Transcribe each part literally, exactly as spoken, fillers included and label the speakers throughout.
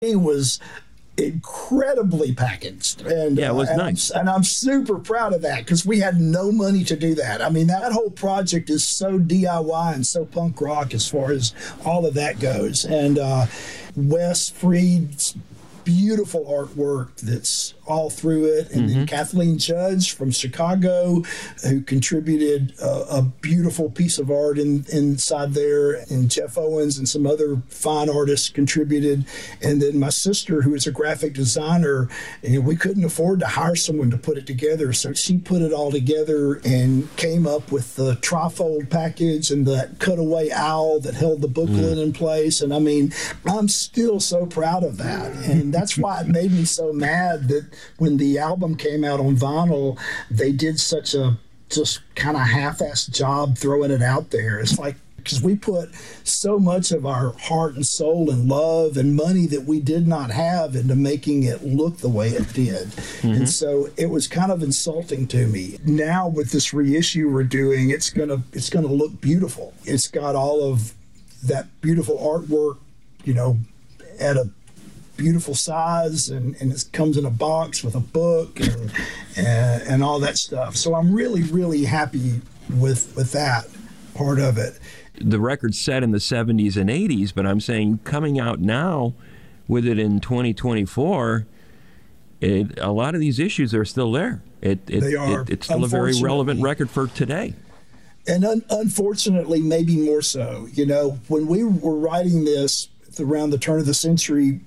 Speaker 1: It was incredibly packaged, and
Speaker 2: yeah, it was
Speaker 1: uh, and
Speaker 2: nice.
Speaker 1: I'm, and I'm super proud of that because we had no money to do that. I mean, that whole project is so D I Y and so punk rock as far as all of that goes. And uh, Wes Freed's beautiful artwork that's all through it, and mm-hmm. then Kathleen Judge from Chicago, who contributed a, a beautiful piece of art in, inside there, and Jeff Owens and some other fine artists contributed, and then my sister, who is a graphic designer, and we couldn't afford to hire someone to put it together, so she put it all together and came up with the trifold package and that cutaway owl that held the booklet mm. in place. And I mean, I'm still so proud of that, and that's why it made me so mad that when the album came out on vinyl, they did such a just kind of half-assed job throwing it out there. It's like, because we put so much of our heart and soul and love and money that we did not have into making it look the way it did. Mm-hmm. And so it was kind of insulting to me. Now with this reissue we're doing, it's gonna it's gonna look beautiful. It's got all of that beautiful artwork, you know, at a beautiful size, and, and it comes in a box with a book and, and and all that stuff. So I'm really, really happy with with that part of it.
Speaker 2: The record's set in the seventies and eighties, but I'm saying coming out now with it in twenty twenty-four, it, a lot of these issues are still there. It, it,
Speaker 1: they are.
Speaker 2: It, it's still a very relevant record for today.
Speaker 1: And un- unfortunately, maybe more so. You know, when we were writing this around the turn of the century,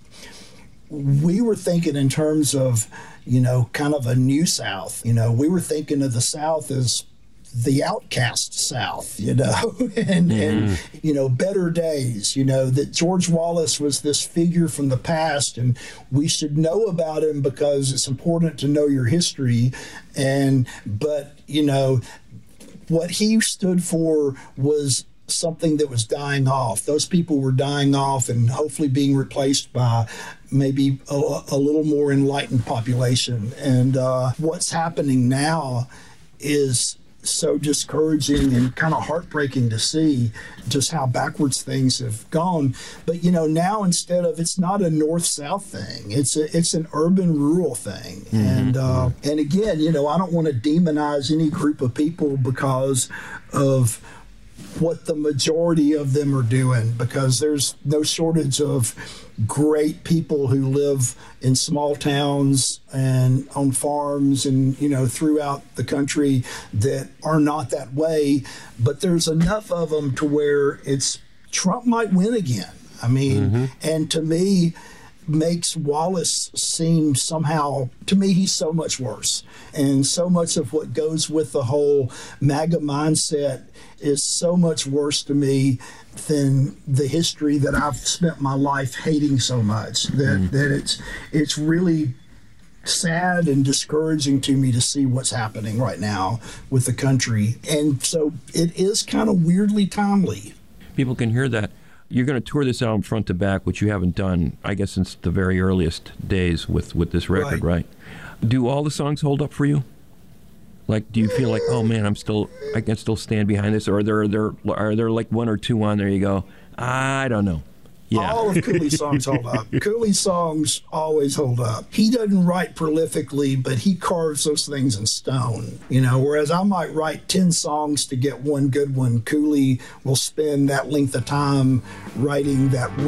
Speaker 1: we were thinking in terms of, you know, kind of a new South. You know, we were thinking of the South as the outcast South, you know, and, mm-hmm. and, you know, better days, you know, that George Wallace was this figure from the past, and we should know about him because it's important to know your history. And, but, you know, what he stood for was something that was dying off. Those people were dying off and hopefully being replaced by maybe a, a little more enlightened population. And uh, what's happening now is so discouraging and kind of heartbreaking to see just how backwards things have gone. But, you know, now instead of, it's not a north-south thing, it's a, it's an urban-rural thing. Mm-hmm. And, uh, and again, you know, I don't want to demonize any group of people because of what the majority of them are doing, because there's no shortage of great people who live in small towns and on farms and, you know, throughout the country that are not that way. But there's enough of them to where it's Trump might win again. I mean, mm-hmm. and to me, makes Wallace seem somehow, to me, he's so much worse. And so much of what goes with the whole MAGA mindset is so much worse to me than the history that I've spent my life hating so much, that, mm. that it's it's really sad and discouraging to me to see what's happening right now with the country. And so it is kind of weirdly timely.
Speaker 2: People can hear that. You're going to tour this album front to back, which you haven't done, I guess, since the very earliest days with, with this record, right. right? Do all the songs hold up for you? Like, do you feel like, oh man, I'm still, I can still stand behind this? Or are there, are there, are there like one or two on there you go, I don't know? Yeah.
Speaker 1: All of Cooley's songs hold up. Cooley's songs always hold up. He doesn't write prolifically, but he carves those things in stone. You know, whereas I might write ten songs to get one good one, Cooley will spend that length of time writing that